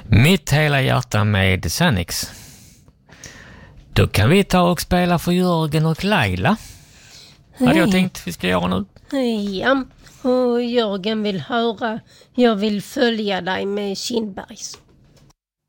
Mitt hela hjärta med Sanix. Då kan vi ta och spela för Jörgen och Laila. Hade jag tänkt vi ska göra nu. Ja, och Jörgen vill höra Jag vill följa dig med Kindbergs.